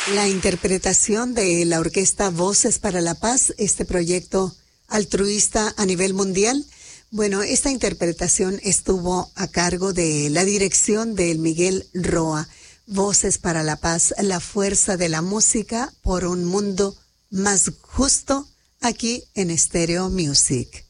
La interpretación de la orquesta Voces para la Paz, este proyecto altruista a nivel mundial. Bueno, esta interpretación estuvo a cargo de la dirección de Miguel Roa. Voces para la Paz, la fuerza de la música por un mundo más justo, aquí en Stereo Music.